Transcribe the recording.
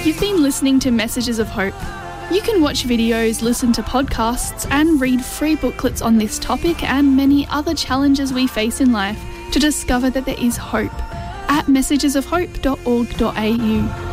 You've been listening to Messages of Hope. You can watch videos, listen to podcasts, and read free booklets on this topic and many other challenges we face in life to discover that there is hope at messagesofhope.org.au.